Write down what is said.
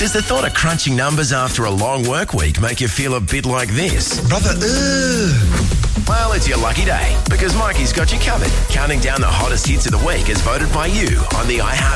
Does the thought of crunching numbers after a long work week make you feel a bit like this? Brother, Well, it's your lucky day because Mikey's got you covered. Counting down the hottest hits of the week as voted by you on the iHeart